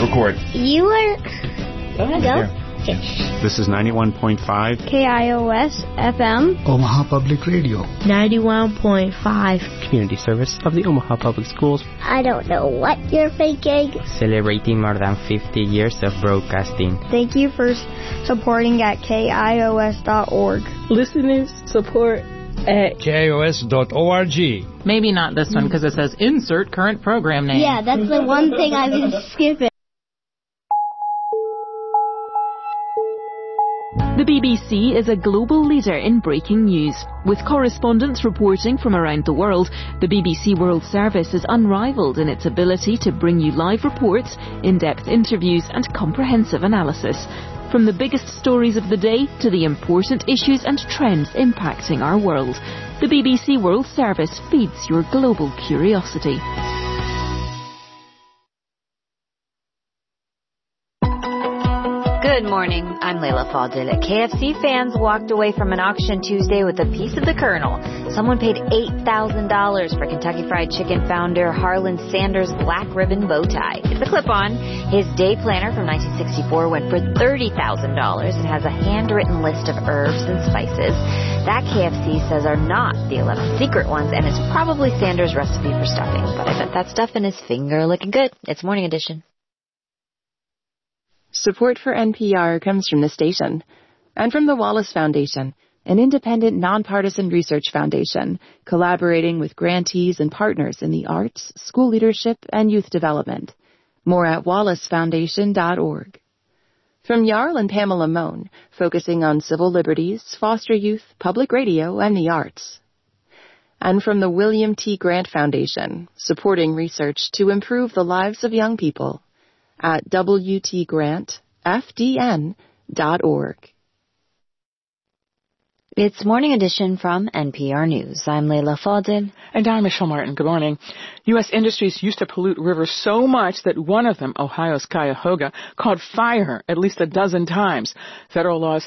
Record. You are... Go ahead. Go? Okay. This is 91.5 KIOS FM. Omaha Public Radio. 91.5 Community service of the Omaha Public Schools. I don't know what you're thinking. Celebrating more than 50 years of broadcasting. Thank you for supporting at KIOS.org. Listeners support at KIOS.org. Maybe not this one because it says insert current program name. Yeah, that's the one thing I've been skipping. The BBC is a global leader in breaking news. With correspondents reporting from around the world, the BBC World Service is unrivaled in its ability to bring you live reports, in-depth interviews and comprehensive analysis. From the biggest stories of the day to the important issues and trends impacting our world, the BBC World Service feeds your global curiosity. Good morning, I'm Layla Faldil. KFC fans walked away from an auction Tuesday with a piece of the Colonel. Someone paid $8,000 for Kentucky Fried Chicken founder Harlan Sanders' black ribbon bow tie. It's a clip-on. His day planner from 1964 went for $30,000 and has a handwritten list of herbs and spices that KFC says are not the 11 secret ones and is probably Sanders' recipe for stuffing. But I bet that stuff in his finger looking good. It's Morning Edition. Support for NPR comes from the station and from the Wallace Foundation, an independent, nonpartisan research foundation collaborating with grantees and partners in the arts, school leadership, and youth development. More at wallacefoundation.org. From Jarl and Pamela Mohn, focusing on civil liberties, foster youth, public radio, and the arts. And from the William T. Grant Foundation, supporting research to improve the lives of young people. At WTGrantFDN.org. It's Morning Edition from NPR News. I'm Layla Faldil. And I'm Michelle Martin. Good morning. U.S. industries used to pollute rivers so much that one of them, Ohio's Cuyahoga, caught fire at least a dozen times. Federal laws